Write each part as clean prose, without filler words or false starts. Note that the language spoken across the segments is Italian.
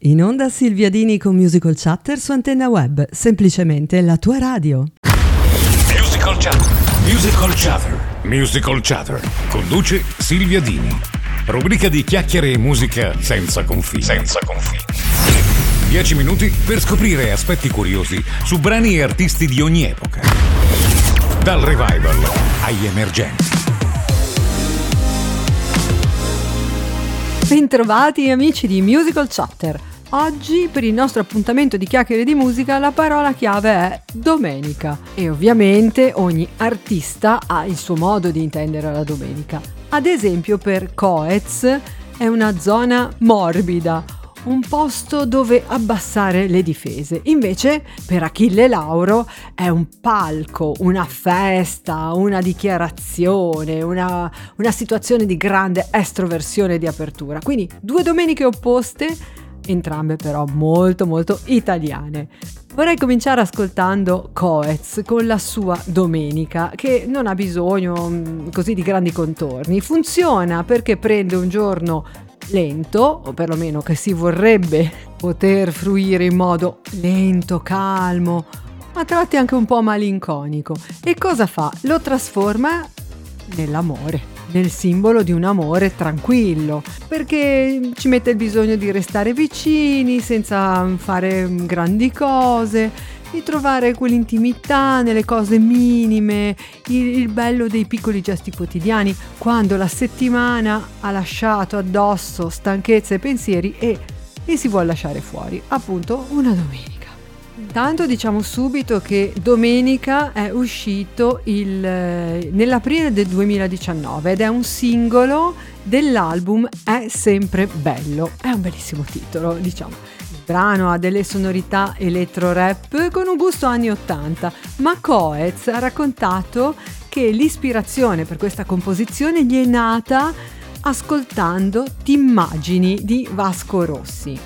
In onda Silvia Dini con Musical Chatter su Antenna Web, semplicemente la tua radio. Musical Chatter. Musical Chatter. Musical Chatter. Conduce Silvia Dini. Rubrica di chiacchiere e musica senza confini. 10 minuti per scoprire aspetti curiosi su brani e artisti di ogni epoca. Dal revival agli emergenti. Bentrovati amici di Musical Chatter. Oggi per il nostro appuntamento di chiacchiere di musica la parola chiave è domenica e ovviamente ogni artista ha il suo modo di intendere la domenica. Ad esempio per Coez è una zona morbida, un posto dove abbassare le difese. Invece per Achille Lauro è un palco, una festa, una dichiarazione, una situazione di grande estroversione e di apertura. Quindi due domeniche opposte, entrambe però molto molto italiane. Vorrei cominciare ascoltando Coez con la sua domenica, che non ha bisogno così di grandi contorni. Funziona perché prende un giorno lento, o perlomeno che si vorrebbe poter fruire in modo lento, calmo, a tratti anche un po' malinconico. E cosa fa? Lo trasforma nell'amore, nel simbolo di un amore tranquillo, perché ci mette il bisogno di restare vicini senza fare grandi cose, di trovare quell'intimità nelle cose minime, il bello dei piccoli gesti quotidiani, quando la settimana ha lasciato addosso stanchezza e pensieri e si vuole lasciare fuori, appunto una domenica. Intanto diciamo subito che domenica è uscito nell'aprile del 2019 ed è un singolo dell'album È sempre bello. È un bellissimo titolo, diciamo. Il brano ha delle sonorità electro-rap con un gusto anni 80, ma Coez ha raccontato che l'ispirazione per questa composizione gli è nata ascoltando T'immagini di Vasco Rossi.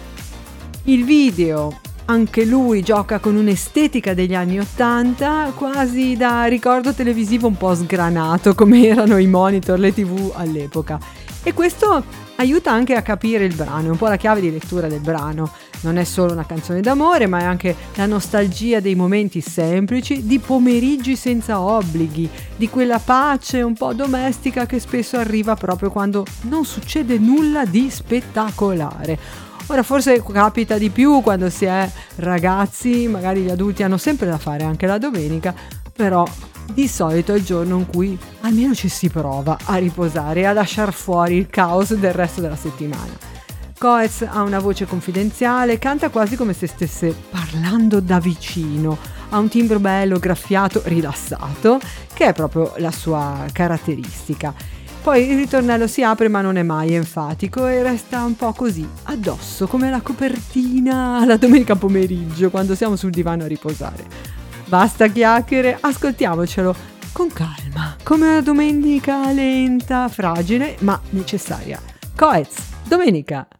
Il video, anche lui gioca con un'estetica degli anni 80, quasi da ricordo televisivo un po' sgranato, come erano i monitor, le TV all'epoca. E questo aiuta anche a capire il brano, è un po' la chiave di lettura del brano. Non è solo una canzone d'amore, ma è anche la nostalgia dei momenti semplici, di pomeriggi senza obblighi, di quella pace un po' domestica che spesso arriva proprio quando non succede nulla di spettacolare. Ora forse capita di più quando si è ragazzi, magari gli adulti hanno sempre da fare anche la domenica, però di solito è il giorno in cui almeno ci si prova a riposare e a lasciar fuori il caos del resto della settimana. Coez ha una voce confidenziale, canta quasi come se stesse parlando da vicino, ha un timbro bello, graffiato, rilassato, che è proprio la sua caratteristica. Poi il ritornello si apre ma non è mai enfatico e resta un po' così, addosso, come la copertina la domenica pomeriggio quando siamo sul divano a riposare. Basta chiacchiere, ascoltiamocelo con calma, come una domenica lenta, fragile ma necessaria. Coez, domenica!